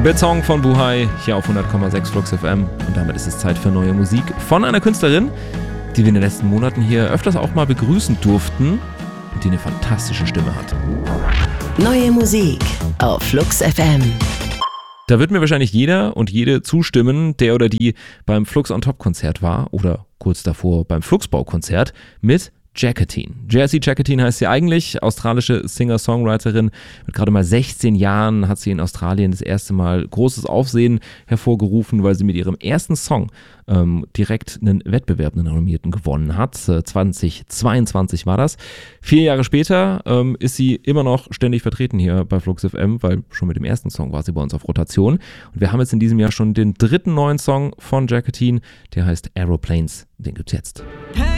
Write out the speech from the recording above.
Beton von Buhai hier auf 100,6 Flux FM und damit ist es Zeit für neue Musik von einer Künstlerin, die wir in den letzten Monaten hier öfters auch mal begrüßen durften und die eine fantastische Stimme hat. Neue Musik auf Flux FM. Da wird mir wahrscheinlich jeder und jede zustimmen, der oder die beim Flux on Top Konzert war oder kurz davor beim Fluxbau-Konzert mit Jacqueline. Jessie Jacqueline heißt sie eigentlich, australische Singer-Songwriterin. Mit gerade mal 16 Jahren hat sie in Australien das erste Mal großes Aufsehen hervorgerufen, weil sie mit ihrem ersten Song direkt einen Wettbewerb, einen renommierten, gewonnen hat. 2022 war das. 4 Jahre später ist sie immer noch ständig vertreten hier bei Flux FM, weil schon mit dem ersten Song war sie bei uns auf Rotation. Und wir haben jetzt in diesem Jahr schon den dritten neuen Song von Jacqueline, der heißt Aeroplanes. Den gibt's jetzt.